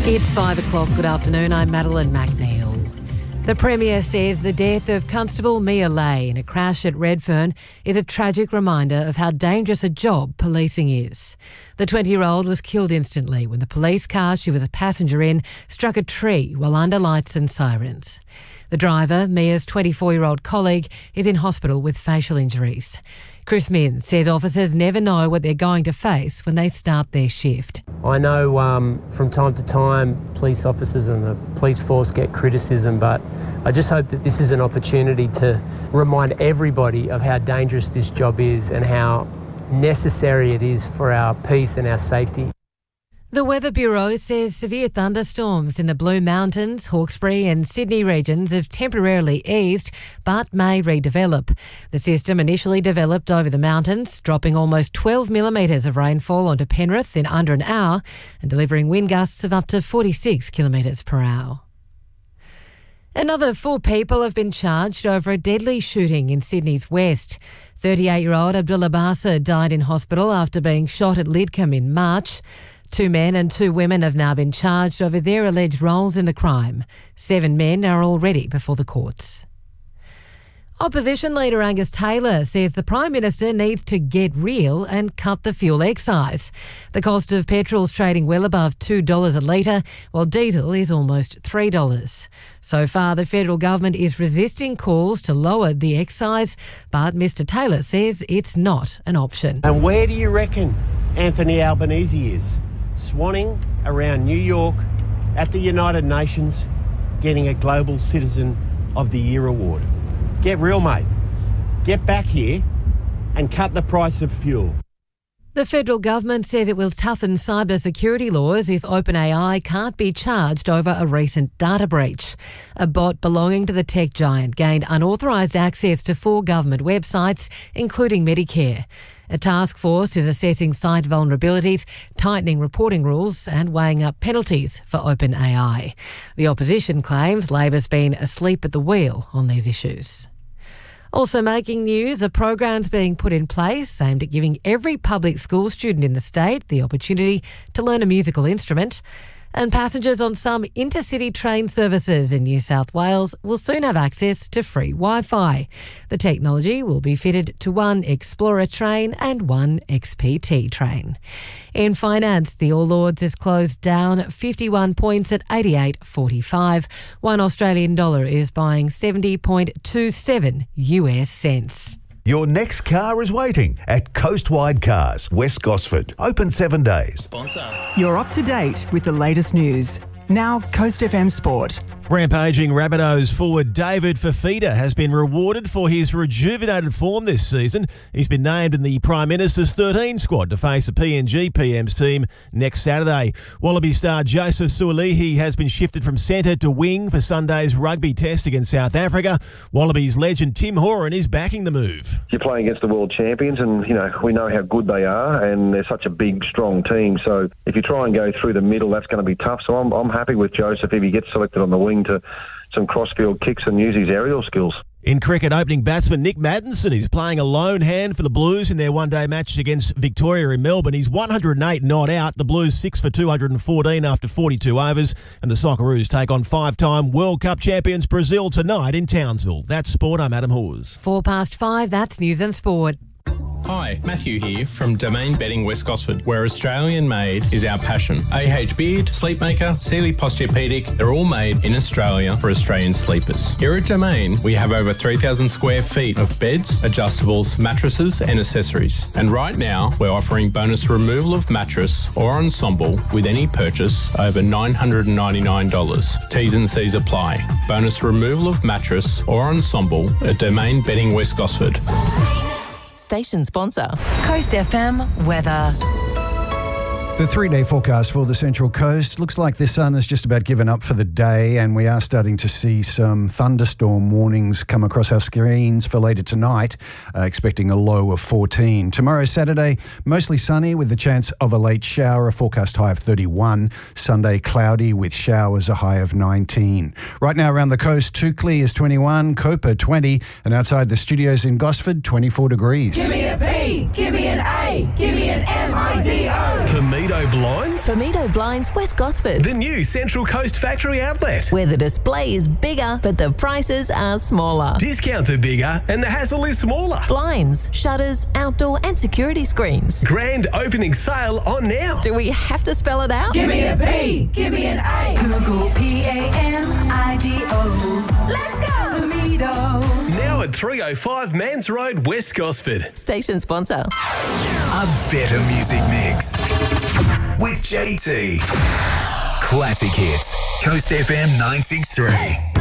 It's 5 o'clock. Good afternoon. I'm Madeline McNeil. The Premier says the death of Constable Mia Lay in a crash at Redfern is a tragic reminder of how dangerous a job policing is. The 20-year-old was killed instantly when the police car she was a passenger in struck a tree while under lights and sirens. The driver, Mia's 24-year-old colleague, is in hospital with facial injuries. Chris Minns says officers never know what they're going to face when they start their shift. I know from time to time police officers and the police force get criticism, but I just hope that this is an opportunity to remind everybody of how dangerous this job is and how necessary it is for our peace and our safety. The Weather Bureau says severe thunderstorms in the Blue Mountains, Hawkesbury and Sydney regions have temporarily eased but may redevelop. The system initially developed over the mountains, dropping almost 12 millimetres of rainfall onto Penrith in under an hour and delivering wind gusts of up to 46 kilometres per hour. Another 4 people have been charged over a deadly shooting in Sydney's west. 38-year-old Abdullah Bassa died in hospital after being shot at Lidcombe in March. 2 men and 2 women have now been charged over their alleged roles in the crime. 7 men are already before the courts. Opposition leader Angus Taylor says the Prime Minister needs to get real and cut the fuel excise. The cost of petrol's trading well above $2 a litre, while diesel is almost $3. So far, the federal government is resisting calls to lower the excise, but Mr Taylor says it's not an option. And where do you reckon Anthony Albanese is? Swanning around New York at the United Nations, getting a Global Citizen of the Year award. Get real, mate. Get back here and cut the price of fuel. The federal government says it will toughen cybersecurity laws if OpenAI can't be charged over a recent data breach. A bot belonging to the tech giant gained unauthorised access to 4 government websites, including Medicare. A task force is assessing site vulnerabilities, tightening reporting rules and weighing up penalties for OpenAI. The opposition claims Labor's been asleep at the wheel on these issues. Also making news, a program's being put in place aimed at giving every public school student in the state the opportunity to learn a musical instrument. And passengers on some intercity train services in New South Wales will soon have access to free Wi-Fi. The technology will be fitted to 1 Explorer train and 1 XPT train. In finance, the All Ords is closed down 51 points at 88.45. 1 Australian dollar is buying 70.27 US cents. Your next car is waiting at Coastwide Cars, West Gosford. Open 7 days. Sponsor. You're up to date with the latest news. Now, Coast FM Sport. Rampaging Rabbitohs forward David Fifita has been rewarded for his rejuvenated form this season. He's been named in the Prime Minister's 13 squad to face the PNG PM's team next Saturday. Wallaby star Joseph Sualihi has been shifted from centre to wing for Sunday's rugby test against South Africa. Wallabies legend Tim Horan is backing the move. You're playing against the world champions and, we know how good they are and they're such a big, strong team. So if you try and go through the middle, that's going to be tough. So I'm happy with Joseph if he gets selected on the wing to some crossfield kicks and use his aerial skills. In cricket, opening batsman Nick Maddinson is playing a lone hand for the Blues in their one-day match against Victoria in Melbourne. He's 108 not out. The Blues 6 for 214 after 42 overs. And the Socceroos take on 5-time World Cup champions Brazil tonight in Townsville. That's Sport. I'm Adam Hawes. 5:04, that's News and Sport. Hi, Matthew here from Domain Bedding West Gosford, where Australian made is our passion. AH Beard, Sleepmaker, Sealy Posturepedic, they're all made in Australia for Australian sleepers. Here at Domain, we have over 3,000 square feet of beds, adjustables, mattresses and accessories. And right now, we're offering bonus removal of mattress or ensemble with any purchase over $999. T's and C's apply. Bonus removal of mattress or ensemble at Domain Bedding West Gosford. Station sponsor. Coast FM weather. The 3-day forecast for the Central Coast looks like the sun has just about given up for the day, and we are starting to see some thunderstorm warnings come across our screens for later tonight, expecting a low of 14. Tomorrow, Saturday, mostly sunny with the chance of a late shower, a forecast high of 31. Sunday, cloudy with showers, a high of 19. Right now around the coast, Toukley is 21, Copa 20, and outside the studios in Gosford, 24 degrees. Give me a B, give me an A, give me an M-I-D-O. Pamido Blinds? Pamido Blinds, West Gosford. The new Central Coast factory outlet. Where the display is bigger, but the prices are smaller. Discounts are bigger and the hassle is smaller. Blinds, shutters, outdoor and security screens. Grand opening sale on now. Do we have to spell it out? Give me a P, give me an A. Google PAMIDO. Let's go! Pamido. Now at 305 Mans Road, West Gosford. Station sponsor. A better music mix with JT. Classic hits. Coast FM 963.